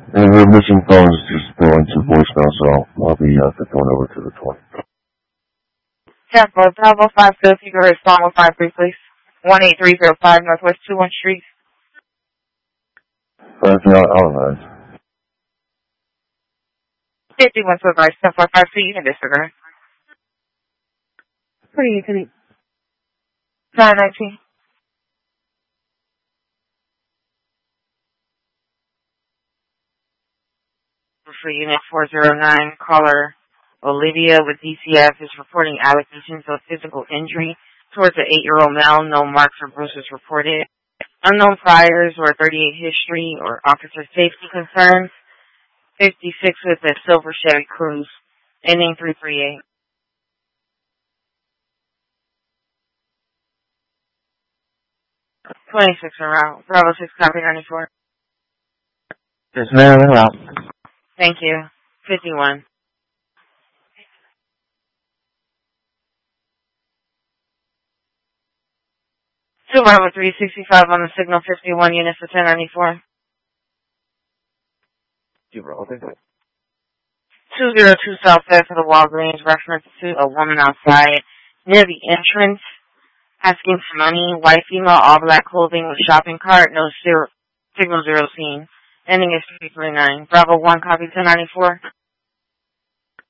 And we're missing phones just going to voicemail, so I'll be going over to the 20. Tempo, Bravo 5, so if you can respond with 53, please. 18305 Northwest 21 Street. I'll advise. 51 to advice, 1045, so you can disregard. What are you doing? 919. For Unit 409, caller Olivia with DCF is reporting allegations of physical injury towards an 8-year-old male. No marks or bruises reported. Unknown priors or 38 history or officer safety concerns. 56 with a silver Chevy Cruze, ending 338. (26 en route). Bravo 6, copy 94. Yes, ma'am, en route. Thank you. 51. Two Bravo 365 on the signal, 51 units to 1094. 202 South Fed for the Walgreens, reference to a woman outside near the entrance asking for money. White female, all black clothing with shopping cart, no signal 0 seen. Ending is 339. Bravo 1, copy 1094.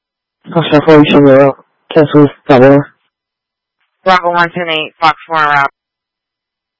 Cancel 4, cancel, Bravo 1, 10-8, Fox 4 en route.